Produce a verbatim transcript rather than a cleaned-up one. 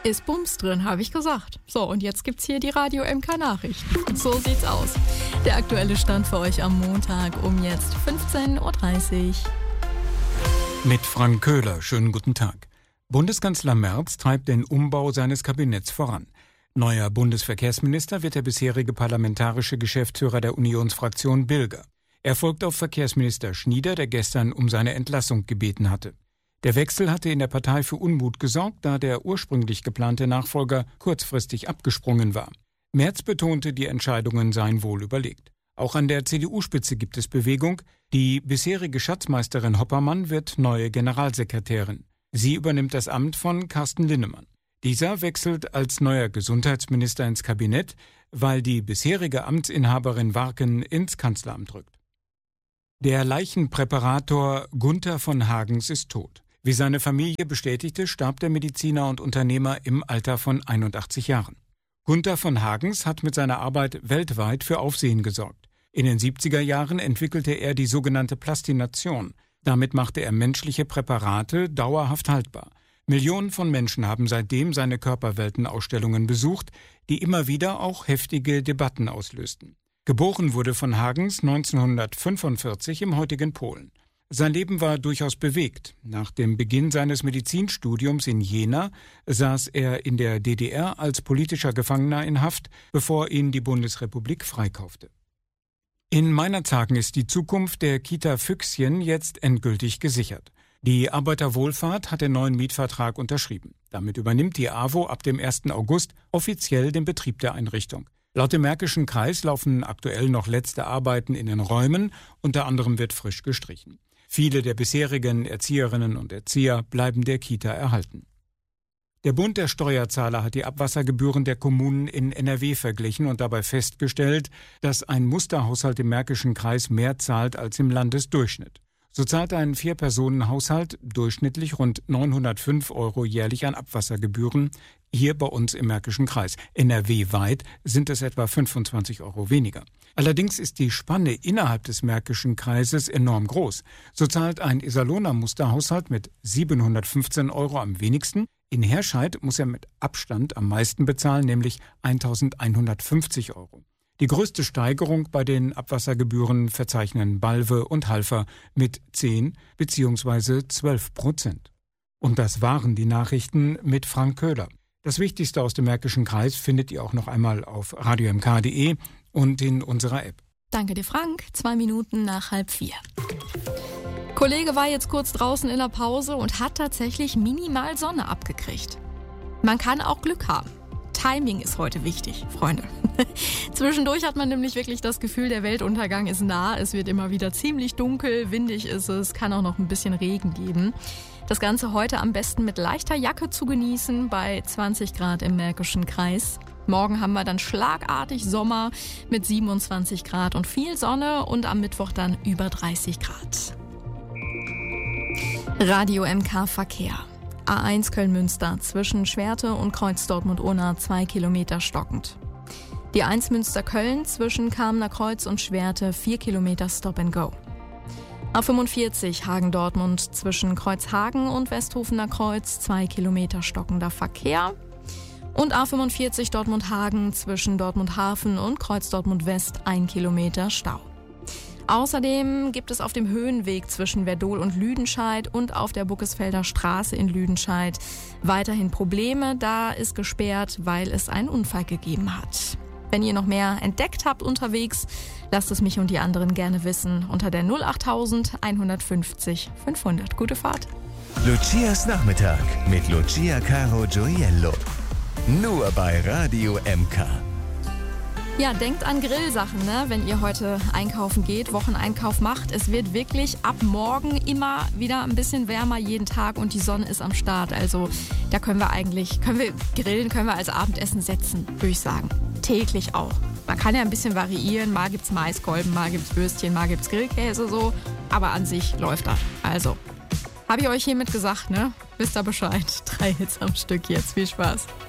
Ist Bums drin, habe ich gesagt. So, und jetzt gibt's hier die Radio M K Nachrichten. So sieht's aus. Der aktuelle Stand für euch am Montag um jetzt fünfzehn Uhr dreißig. Mit Frank Köhler, schönen guten Tag. Bundeskanzler Merz treibt den Umbau seines Kabinetts voran. Neuer Bundesverkehrsminister wird der bisherige parlamentarische Geschäftsführer der Unionsfraktion Bilger. Er folgt auf Verkehrsminister Schnieder, der gestern um seine Entlassung gebeten hatte. Der Wechsel hatte in der Partei für Unmut gesorgt, da der ursprünglich geplante Nachfolger kurzfristig abgesprungen war. Merz betonte, die Entscheidungen seien wohl überlegt. Auch an der C D U-Spitze gibt es Bewegung. Die bisherige Schatzmeisterin Hoppermann wird neue Generalsekretärin. Sie übernimmt das Amt von Carsten Linnemann. Dieser wechselt als neuer Gesundheitsminister ins Kabinett, weil die bisherige Amtsinhaberin Warken ins Kanzleramt rückt. Der Leichenpräparator Gunther von Hagens ist tot. Wie seine Familie bestätigte, starb der Mediziner und Unternehmer im Alter von einundachtzig Jahren. Gunther von Hagens hat mit seiner Arbeit weltweit für Aufsehen gesorgt. In den siebziger Jahren entwickelte er die sogenannte Plastination. Damit machte er menschliche Präparate dauerhaft haltbar. Millionen von Menschen haben seitdem seine Körperweltenausstellungen besucht, die immer wieder auch heftige Debatten auslösten. Geboren wurde von Hagens neunzehnhundertfünfundvierzig im heutigen Polen. Sein Leben war durchaus bewegt. Nach dem Beginn seines Medizinstudiums in Jena saß er in der D D R als politischer Gefangener in Haft, bevor ihn die Bundesrepublik freikaufte. In Meinerzhagen ist die Zukunft der Kita Füchschen jetzt endgültig gesichert. Die Arbeiterwohlfahrt hat den neuen Mietvertrag unterschrieben. Damit übernimmt die A W O ab dem ersten August offiziell den Betrieb der Einrichtung. Laut dem Märkischen Kreis laufen aktuell noch letzte Arbeiten in den Räumen, unter anderem wird frisch gestrichen. Viele der bisherigen Erzieherinnen und Erzieher bleiben der Kita erhalten. Der Bund der Steuerzahler hat die Abwassergebühren der Kommunen in N R W verglichen und dabei festgestellt, dass ein Musterhaushalt im Märkischen Kreis mehr zahlt als im Landesdurchschnitt. So zahlt ein Vier-Personen-Haushalt durchschnittlich rund neunhundertfünf Euro jährlich an Abwassergebühren, hier bei uns im Märkischen Kreis. N R W-weit sind es etwa fünfundzwanzig Euro weniger. Allerdings ist die Spanne innerhalb des Märkischen Kreises enorm groß. So zahlt ein Iserlohner Musterhaushalt mit siebenhundertfünfzehn Euro am wenigsten. In Herscheid muss er mit Abstand am meisten bezahlen, nämlich eintausendeinhundertfünfzig Euro. Die größte Steigerung bei den Abwassergebühren verzeichnen Balve und Halver mit zehn bzw. zwölf Prozent. Und das waren die Nachrichten mit Frank Köhler. Das Wichtigste aus dem Märkischen Kreis findet ihr auch noch einmal auf radio m k punkt d e und in unserer App. Danke dir, Frank. Zwei Minuten nach halb vier. Kollege war jetzt kurz draußen in der Pause und hat tatsächlich minimal Sonne abgekriegt. Man kann auch Glück haben. Timing ist heute wichtig, Freunde. Zwischendurch hat man nämlich wirklich das Gefühl, der Weltuntergang ist nah. Es wird immer wieder ziemlich dunkel, windig ist es, kann auch noch ein bisschen Regen geben. Das Ganze heute am besten mit leichter Jacke zu genießen, bei zwanzig Grad im Märkischen Kreis. Morgen haben wir dann schlagartig Sommer mit siebenundzwanzig Grad und viel Sonne und am Mittwoch dann über dreißig Grad. Radio M K Verkehr. A eins Köln-Münster zwischen Schwerte und Kreuz Dortmund-Unna zwei Kilometer stockend. Die eins Münster-Köln zwischen Kamener Kreuz und Schwerte vier Kilometer Stop and Go. A fünfundvierzig Hagen-Dortmund zwischen Kreuzhagen und Westhofener Kreuz zwei Kilometer stockender Verkehr. Und A fünfundvierzig Dortmund-Hagen zwischen Dortmund-Hafen und Kreuz Dortmund-West ein Kilometer Stau. Außerdem gibt es auf dem Höhenweg zwischen Werdohl und Lüdenscheid und auf der Buckesfelder Straße in Lüdenscheid weiterhin Probleme. Da ist gesperrt, weil es einen Unfall gegeben hat. Wenn ihr noch mehr entdeckt habt unterwegs, lasst es mich und die anderen gerne wissen unter der null achttausend einhundertfünfzig fünfhundert. Gute Fahrt. Lucias Nachmittag mit Lucia Caro Gioiello. Nur bei Radio M K. Ja, denkt an Grillsachen, ne? Wenn ihr heute einkaufen geht, Wocheneinkauf macht. Es wird wirklich ab morgen immer wieder ein bisschen wärmer jeden Tag und die Sonne ist am Start. Also da können wir eigentlich, können wir grillen, können wir als Abendessen setzen, würde ich sagen. Täglich auch. Man kann ja ein bisschen variieren. Mal gibt's Maiskolben, mal gibt's Würstchen, mal gibt's Grillkäse so. Aber an sich läuft das. Also, habe ich euch hiermit gesagt, ne? Wisst ihr Bescheid. Drei Hits am Stück jetzt. Viel Spaß.